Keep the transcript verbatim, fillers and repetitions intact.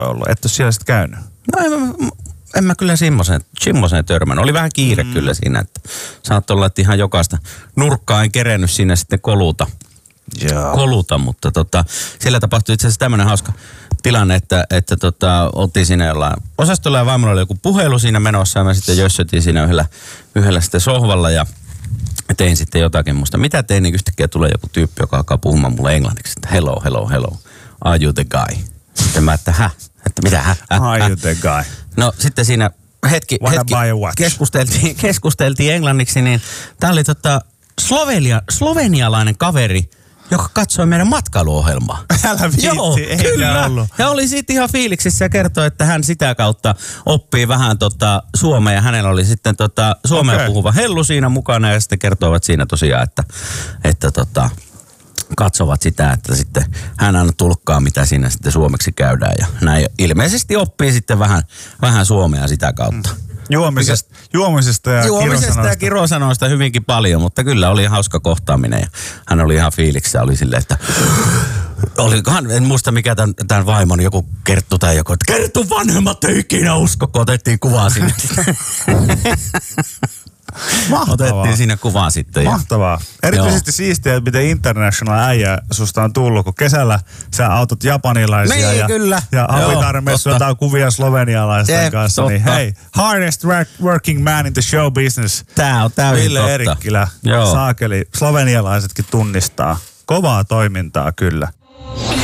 ollut. Et ole siellä sitten käynyt? No en, en mä kyllä semmoiseen, semmoiseen törmännyt. Oli vähän kiire mm. kyllä siinä, että saattoi olla, että ihan jokaista nurkkaa en kerennyt siinä sitten koluta. Joo. Koluta, mutta tota, siellä tapahtui itse asiassa tämmöinen hauska tilanne, että, että tota, oltiin siinä jollain osastolla ja vaimolla oli joku puhelu siinä menossa ja mä sitten jössötin siinä yhdellä, yhdellä sitten sohvalla ja tein sitten jotakin musta. Mitä tein, niin yhtäkkiä tulee joku tyyppi, joka alkaa puhumaan mulle englanniksi, että hello, hello, hello, are you the guy? Sitten mä, että häh? Että mitä häh? häh are you the guy? No sitten siinä hetki, hetki keskusteltiin, keskusteltiin englanniksi, niin tää oli tota Slovenia, slovenialainen kaveri, joka katsoi meidän matkailuohjelmaa. Älä viitti, Joo, eikä kyllä. ollut. Ja oli siitä ihan fiiliksissä ja kertoi, että hän sitä kautta oppii vähän tota suomea. Ja hänellä oli sitten tota suomea okay. puhuva hellu siinä mukana ja sitten kertoivat siinä tosiaan, että, että tota, katsovat sitä, että sitten hän aina tulkkaa, mitä siinä sitten suomeksi käydään. Ja näin ilmeisesti oppii sitten vähän, vähän suomea sitä kautta. Mm. Juomisesta, juomisesta ja Juomisesta kirosanoista. ja kirosanoista hyvinkin paljon, mutta kyllä oli hauska kohtaaminen ja hän oli ihan fiiliksissä, oli silleen, että olikohan, en muista mikä tämän, tämän vaimon joku Kerttu tai joku, että Kerttu vanhemmat ei ikinä usko, kun otettiin kuvaa sinne. Mahtavaa. Otettiin siinä kuvaa sitten. Mahtavaa. Erityisesti Joo. siistiä, että miten international äijä susta on tullut, kun kesällä sä autot japanilaisia niin, ja, kyllä. ja Havitaaremessu jotain kuvia slovenialaisten Jep, kanssa. Niin hei, hardest working man in the show business. Tää on täysin Ville totta. Erikkilä, Joo. saakeli, slovenialaisetkin tunnistaa. Kovaa toimintaa kyllä.